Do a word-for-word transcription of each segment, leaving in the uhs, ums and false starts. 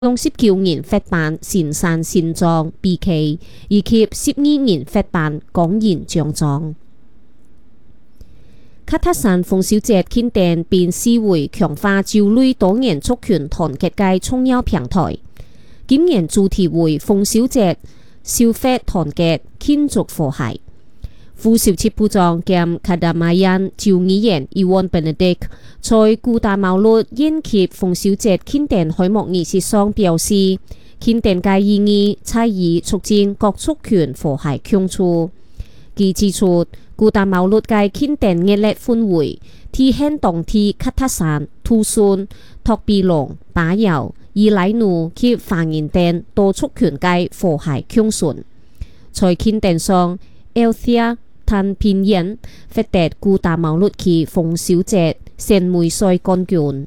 用十九年發辦善山善莊 B K， 以及十二年發辦港言獎狀。喀塔山鳳小姐慶典變視為強化州內多元族群團結嘅重要平台。今年主題為鳳小姐消費團結慶祝和諧。副少設部長兼卡達馬恩趙議員伊萬 Benedict 在古大茅路宴及鳳小姐慶典開幕儀式上表示，慶典嘅意義在於促進各族群和諧共處。佢指出，古大茅路嘅慶典熱烈氛圍，體現當地喀塔山、土順、托比龍、巴瑤、伊拉努及華人等多族群嘅和諧共存。在慶典上 ，Althea 陳片人發達古大茅路區鳳小姐聖梅賽冠軍。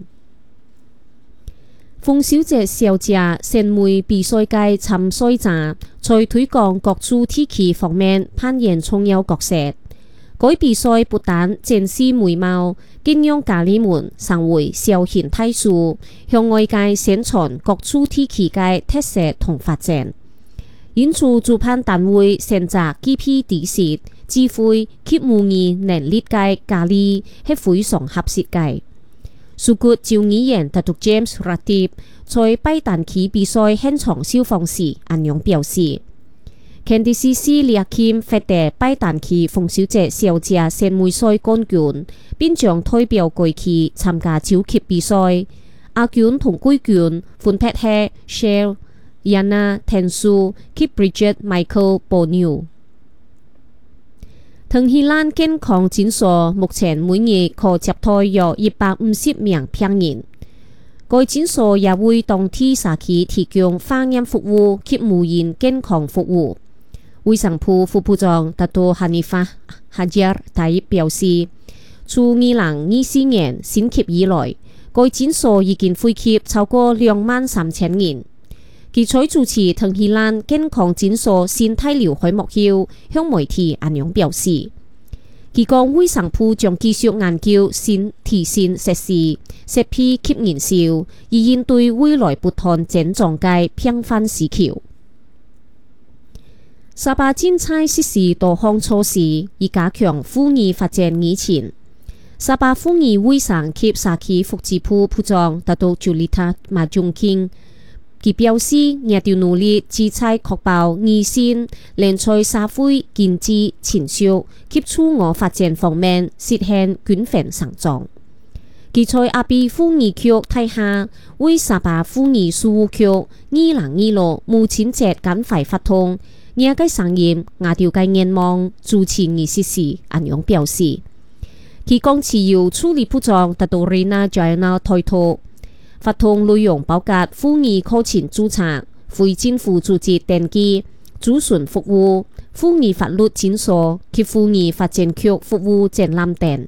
鳳小姐小姐聖梅比賽嘅參賽者，在推廣各主題區方面扮演重要角色。該比賽不但展示美貌，更讓家裡們成為小型大樹，向外界宣傳各主題區嘅特色同發展。因此，主辦單位選擇 G P D 時，智慧及模擬能力嘅家裡係非常合適嘅。數據趙議員特讀 James Ratip 在拜旦區比賽現場消防時，安樣表示 ，Candy C C 列kim發達拜旦區鳳小姐小姐聖梅賽冠軍，並將代表該區參加招級比賽。亞軍同季軍分別係 Shell、Yana、Tensu 及 Bridget、Michael、Bonu。騰希蘭健康診所目前每日可接待約一百五十名病人。該診所也會當地社區提供化驗服務及無人健康服務。衛生部副部長達多哈尼法哈吉爾大表示，自二零二四年新級以來，該診所已經恢復超過兩萬三千人。佢在主持騰希蘭健康診所新大樓開幕後，向媒體安樣表示，佢講衛生部將繼續研究新提升設施、設備及人手，以應對未來不同症狀嘅頻繁需求。沙巴正在實施多項措施，以加強婦兒發展議程。沙巴婦兒衛生及社區福祉部部長達到朱利塔馬中慶。佢表示，也要努力旨在確保女性能在社會經濟、情緒及自我發展方面實現均衡成長。佢在阿比婦兒局睇下，為沙巴婦兒事務局二零二六母親節簡快發通，也嘅聲音亞調嘅願望主持儀式時，安樣表示，佢講持有處理部長達到瑞娜 Jayana 推託。發通內容包括婦兒課前註冊、非政府組織登記、諮詢服務、婦兒法律診所及婦兒發展局服務展覽等。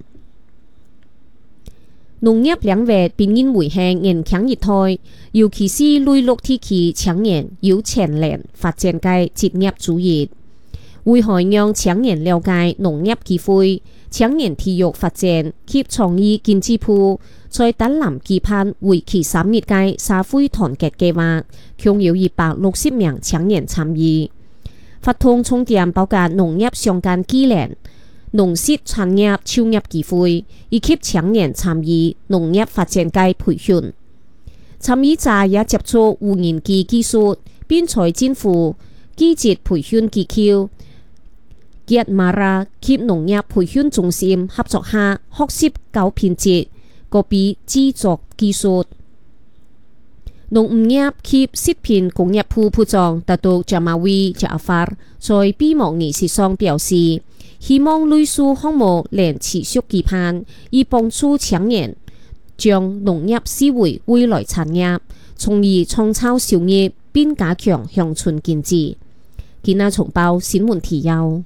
農業領域並因為係年輕一代，尤其是內陸地區青年有潛能發展嘅職業主義，為可讓青年了解農業機會、青年體育發展及創意經濟部。在丹南舉辦為期三日嘅社會團結計劃，共有一百六十名青年參與。發通重點包括農業相關技能、農事產業創業機會，以及青年參與農業發展嘅培訓。參與者也接觸無人機技術，並在政府技職培訓機構、吉馬拉及農業培訓中心合作下學習高品質個別製作技術。農業及食品工業部部長達到賈馬威賈阿法在閉幕儀式上表示，希望類似項目能持續舉辦，以幫助青年將農業視為未來產業，從而創造就業並加強鄉村經濟。今日重報新聞提要。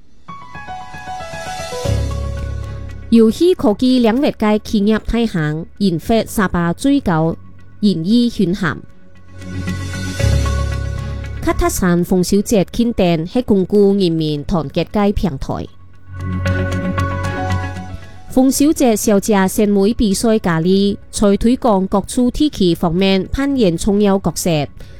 遊戲科技領域嘅企業大行研發沙巴最高研議選銜。喀塔山鳳小姐慶典係鞏固人民團結嘅平台。 馮小姐小姐成為比賽佳麗，在推廣各處地區方面扮演重要角色。